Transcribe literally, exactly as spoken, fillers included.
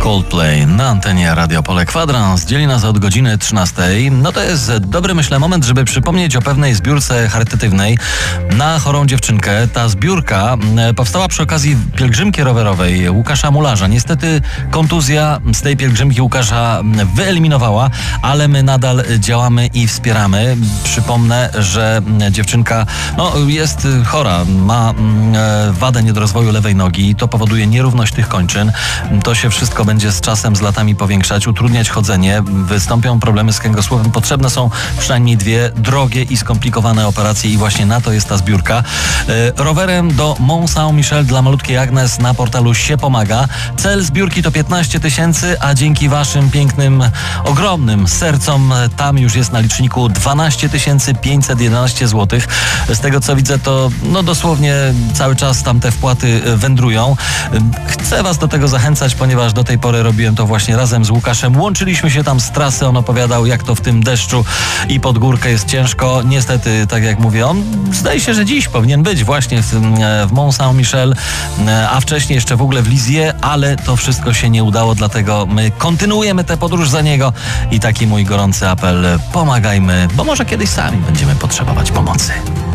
Coldplay na antenie Radio Pole Kwadrans. Dzieli nas od godziny trzynastej. No to jest dobry, myślę, moment, żeby przypomnieć o pewnej zbiórce charytatywnej na chorą dziewczynkę. Ta zbiórka powstała przy okazji pielgrzymki rowerowej Łukasza Mularza. Niestety kontuzja z tej pielgrzymki Łukasza wyeliminowała, ale my nadal działamy i wspieramy. Przypomnę, że dziewczynka no, jest chora, ma wadę niedorozwoju lewej nogi. To powoduje nierówność tych kończyn. To się wszystko będzie z czasem, z latami powiększać, utrudniać chodzenie, wystąpią problemy z kręgosłupem. Potrzebne są przynajmniej dwie drogie i skomplikowane operacje i właśnie na to jest ta zbiórka. E, rowerem do Mont Saint-Michel dla malutkiej Agnes na portalu się pomaga. Cel zbiórki to piętnaście tysięcy, a dzięki waszym pięknym, ogromnym sercom tam już jest na liczniku dwanaście tysięcy pięćset jedenaście złotych. Z tego co widzę, to no dosłownie cały czas tam te wpłaty wędrują. Chcę was do tego zachęcać, ponieważ do tej pory robiłem to właśnie razem z Łukaszem. Łączyliśmy się tam z trasy, on opowiadał, jak to w tym deszczu i pod górkę jest ciężko. Niestety, tak jak mówię, on zdaje się, że dziś powinien być właśnie w, w Mont Saint-Michel, a wcześniej jeszcze w ogóle w Lisieux, ale to wszystko się nie udało, dlatego my kontynuujemy tę podróż za niego i taki mój gorący apel: pomagajmy, bo może kiedyś sami będziemy potrzebować pomocy.